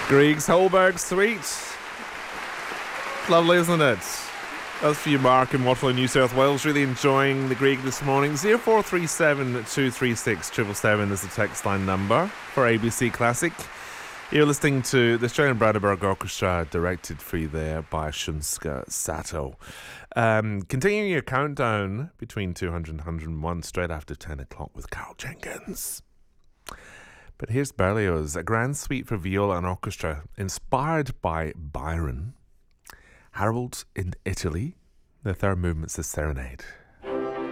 Grieg's Holberg Suite. Lovely, isn't it? That's for you, Mark, in Waterloo, New South Wales. Really enjoying the Grieg this morning. 0437 236 777 is the text line number for ABC Classic. You're listening to the Australian Brandenburg Orchestra, directed for you there by Shunsuke Sato. Continuing your countdown between 200 and 101 straight after 10 o'clock with Carl Jenkins. But here's Berlioz, a grand suite for viola and orchestra, inspired by Byron. Harold in Italy, the third movement's the Serenade.